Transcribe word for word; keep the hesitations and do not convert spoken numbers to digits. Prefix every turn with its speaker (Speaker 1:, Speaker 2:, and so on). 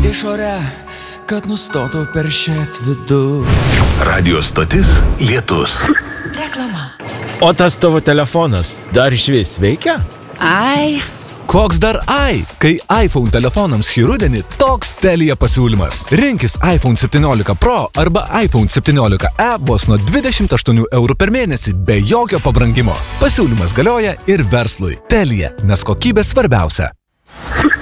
Speaker 1: išorę, kad nustotų peršėt vidų.
Speaker 2: Radio stotis Lietus.
Speaker 3: Reklama.
Speaker 4: O tas tavo telefonas dar išvis veikia?
Speaker 3: Ai.
Speaker 5: Koks dar ai? Kai iPhone telefonams šį rudenį toks Telia pasiūlymas. Rinkis iPhone septyniolika Pro arba iPhone septyniolika e vos nuo dvidešimt aštuonių eurų per mėnesį be jokio pabrangimo. Pasiūlymas galioja ir verslui. Telia, nes kokybė svarbiausia.